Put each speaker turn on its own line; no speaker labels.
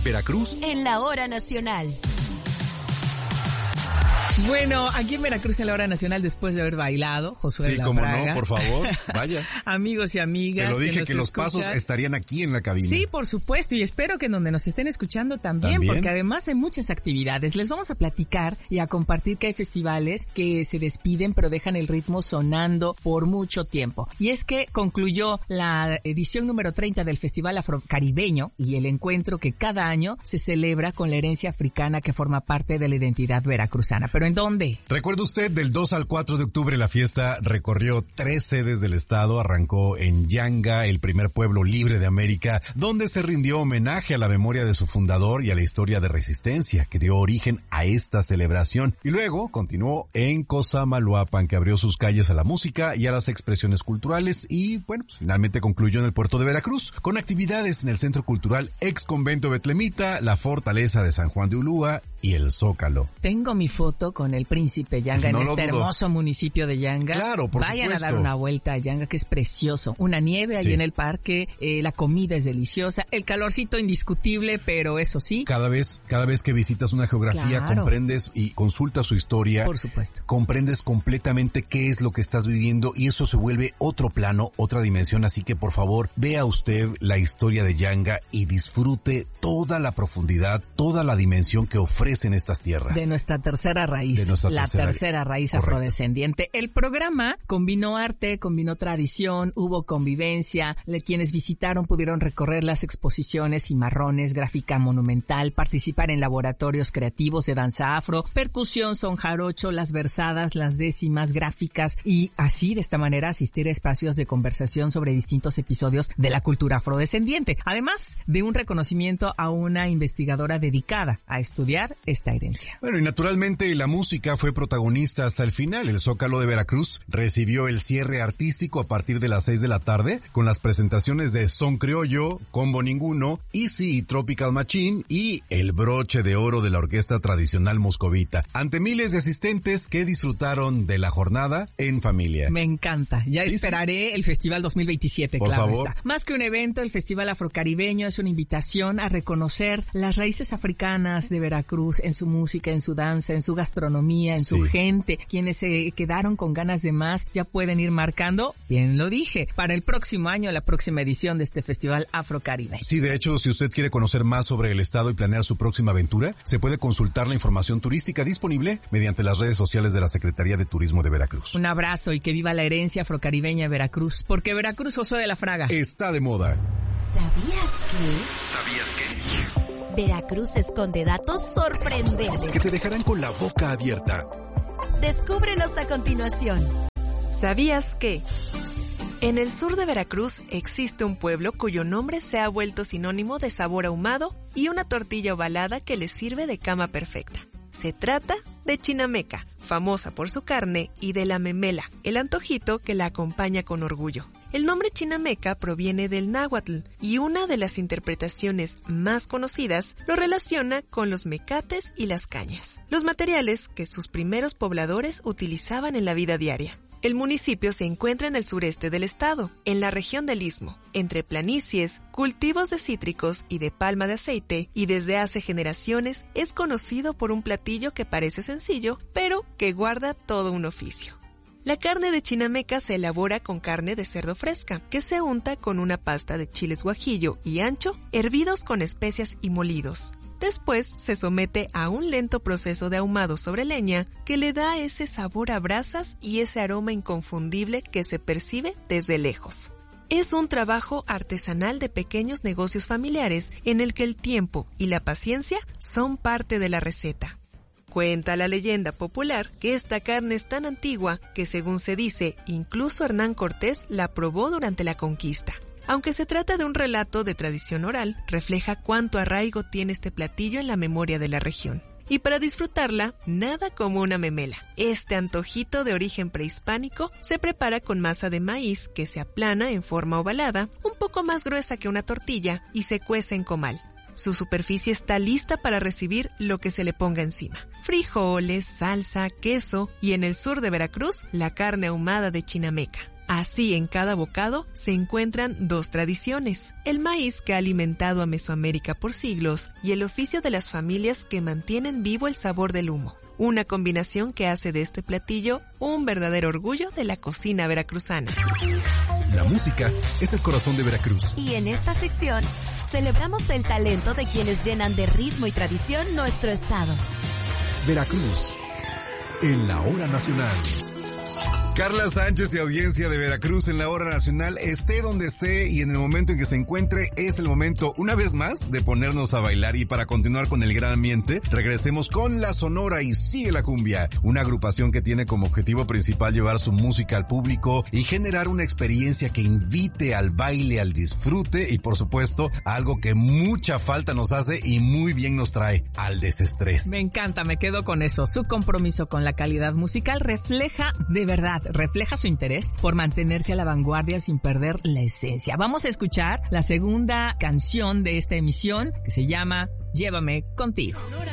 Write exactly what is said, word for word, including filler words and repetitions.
Veracruz
en la hora nacional.
Bueno, aquí en Veracruz en la hora nacional, después de haber bailado, Josué
Sí,
de la
cómo
Praga.
no, por favor, vaya.
Amigos y amigas.
Te lo dije
que,
que los
escuchan.
pasos estarían aquí en la cabina.
Sí, por supuesto, y espero que donde nos estén escuchando también,
¿También?
porque además hay muchas actividades. Les vamos a platicar y a compartir que hay festivales que se despiden pero dejan el ritmo sonando por mucho tiempo. Y es que concluyó la edición número treinta del Festival Afrocaribeño y el encuentro que cada año se celebra con la herencia africana que forma parte de la identidad veracruzana. ¿Pero en dónde?
¿Recuerda usted? Del dos al cuatro de octubre la fiesta recorrió tres sedes del estado, arrancó en Yanga, el primer pueblo libre de América, donde se rindió homenaje a la memoria de su fundador y a la historia de resistencia que dio origen a esta celebración. Y luego continuó en Cosamaloapan, que abrió sus calles a la música y a las expresiones culturales y, bueno, pues finalmente concluyó en el puerto de Veracruz, con actividades en el Centro Cultural Ex Convento Betlemita, la Fortaleza de San Juan de Ulúa y el Zócalo.
Tengo mi foto con el príncipe Yanga
No
en
lo
este
dudo.
hermoso municipio de Yanga.
Claro, por
Vayan
supuesto.
a dar una vuelta a Yanga, que es precioso. Una nieve allí
Sí.
en el parque, eh, la comida es deliciosa, el calorcito indiscutible, pero eso sí.
Cada vez, cada vez que visitas una geografía,
Claro.
comprendes y consultas su historia.
Por supuesto.
Comprendes completamente qué es lo que estás viviendo y eso se vuelve otro plano, otra dimensión. Así que por favor, vea usted la historia de Yanga y disfrute toda la profundidad, toda la dimensión que ofrecen estas tierras.
De nuestra tercera raíz,
De nuestra
la
tercera-
tercera raíz
Correcto.
afrodescendiente. El programa combinó arte, combinó tradición, hubo convivencia. Le- quienes visitaron pudieron recorrer las exposiciones cimarrones, gráfica monumental, participar en laboratorios creativos de danza afro, percusión, son jarocho, las versadas, las décimas, gráficas y así de esta manera asistir a espacios de conversación sobre distintos episodios de la cultura afrodescendiente. Además de un reconocimiento a una investigadora dedicada a estudiar esta herencia.
Bueno, y naturalmente la música fue protagonista hasta el final. El Zócalo de Veracruz recibió el cierre artístico a partir de las seis de la tarde con las presentaciones de Son Criollo, Combo Ninguno, Easy y Tropical Machine y el broche de oro de la orquesta tradicional moscovita, ante miles de asistentes que disfrutaron de la jornada en familia.
Me encanta. Ya
Sí,
esperaré sí. el Festival dos mil veintisiete,
Por
claro
favor.
está. Más que un evento, el Festival Afrocaribeño es una invitación a reconocer las raíces africanas de Veracruz en su música, en su danza, en su gastronomía, en
Sí.
su gente. Quienes se quedaron con ganas de más ya pueden ir marcando, bien lo dije, para el próximo año, la próxima edición de este Festival Afrocaribe.
Sí, de hecho, si usted quiere conocer más sobre el estado y planear su próxima aventura, se puede consultar la información turística disponible mediante las redes sociales de la Secretaría de Turismo de Veracruz.
Un abrazo y que viva la herencia afrocaribeña de Veracruz, porque Veracruz, Josué de la Fraga.
Está de moda.
¿Sabías que
¿Sabías que?
Veracruz esconde datos sorprendentes?
Que te dejarán con la boca abierta.
Descúbrelos a continuación.
¿Sabías que? En el sur de Veracruz existe un pueblo cuyo nombre se ha vuelto sinónimo de sabor ahumado y una tortilla ovalada que le sirve de cama perfecta. Se trata de Chinameca, famosa por su carne, y de la memela, el antojito que la acompaña con orgullo. El nombre Chinameca proviene del náhuatl y una de las interpretaciones más conocidas lo relaciona con los mecates y las cañas, los materiales que sus primeros pobladores utilizaban en la vida diaria. El municipio se encuentra en el sureste del estado, en la región del Istmo, entre planicies, cultivos de cítricos y de palma de aceite, y desde hace generaciones es conocido por un platillo que parece sencillo, pero que guarda todo un oficio. La carne de Chinameca se elabora con carne de cerdo fresca, que se unta con una pasta de chiles guajillo y ancho, hervidos con especias y molidos. Después se somete a un lento proceso de ahumado sobre leña que le da ese sabor a brasas y ese aroma inconfundible que se percibe desde lejos. Es un trabajo artesanal de pequeños negocios familiares en el que el tiempo y la paciencia son parte de la receta. Cuenta la leyenda popular que esta carne es tan antigua que, según se dice, incluso Hernán Cortés la probó durante la conquista. Aunque se trata de un relato de tradición oral, refleja cuánto arraigo tiene este platillo en la memoria de la región. Y para disfrutarla, nada como una memela. Este antojito de origen prehispánico se prepara con masa de maíz que se aplana en forma ovalada, un poco más gruesa que una tortilla, y se cuece en comal. Su superficie está lista para recibir lo que se le ponga encima: frijoles, salsa, queso y, en el sur de Veracruz, la carne ahumada de Chinameca. Así, en cada bocado se encuentran dos tradiciones: el maíz que ha alimentado a Mesoamérica por siglos y el oficio de las familias que mantienen vivo el sabor del humo. Una combinación que hace de este platillo un verdadero orgullo de la cocina veracruzana.
La música es el corazón de Veracruz.
Y en esta sección celebramos el talento de quienes llenan de ritmo y tradición nuestro estado.
Veracruz, en la hora nacional. Carla Sánchez y audiencia de Veracruz en la hora nacional, esté donde esté y en el momento en que se encuentre, es el momento una vez más de ponernos a bailar. Y para continuar con el gran ambiente, regresemos con La Sonora y Sigue la Cumbia, una agrupación que tiene como objetivo principal llevar su música al público y generar una experiencia que invite al baile, al disfrute y por supuesto algo que mucha falta nos hace y muy bien nos trae, al desestrés.
Me encanta, me quedo con eso. Su compromiso con la calidad musical refleja de verdad refleja su interés por mantenerse a la vanguardia sin perder la esencia. Vamos a escuchar la segunda canción de esta emisión que se llama Llévame contigo.